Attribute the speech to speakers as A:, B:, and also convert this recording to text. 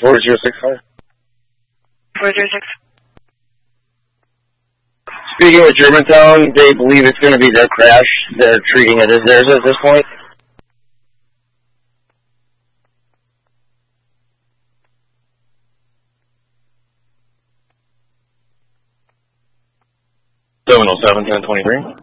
A: 406 call.
B: 406.
A: Speaking with Germantown, they believe it's going to be their crash. They're treating it as theirs at this point.
C: Seven 1023.